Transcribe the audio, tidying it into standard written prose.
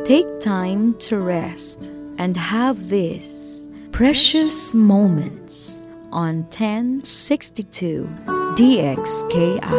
Take time to rest and have these precious moments on 1062 DXKI.